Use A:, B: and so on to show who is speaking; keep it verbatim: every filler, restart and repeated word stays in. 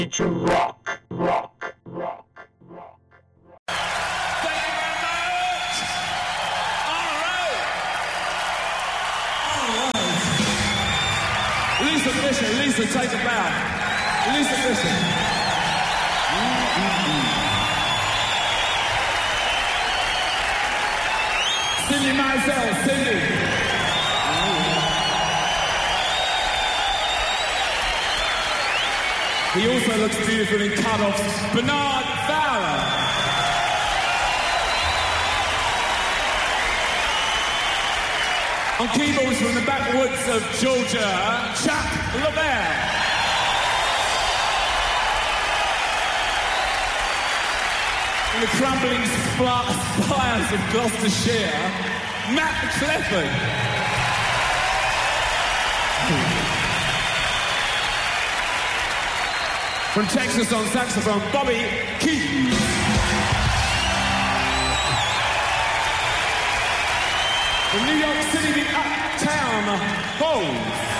A: to rock, rock, rock, rock.
B: Thank you very much. All right. All right. Lisa Fisher, Lisa, take a bow. Lisa Fisher. Mm-hmm. Cindy Mizell, Cindy. He also looks beautiful in cut-offs. Bernard Fowler. On keyboards from the backwoods of Georgia, Chuck LaBelle. In the crumbling spires of Gloucestershire, Matt Clifford. From Texas on saxophone, Bobby Keys. From New York City, the Uptown Bones.